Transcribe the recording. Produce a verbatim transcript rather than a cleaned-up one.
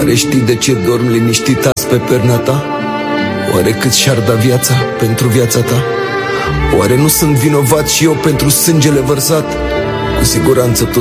Oare știi de ce dorm liniștit azi pe perna ta? Oare cât și-ar da viața pentru viața ta? Oare nu sunt vinovat și eu pentru sângele vărsat? Cu siguranță tot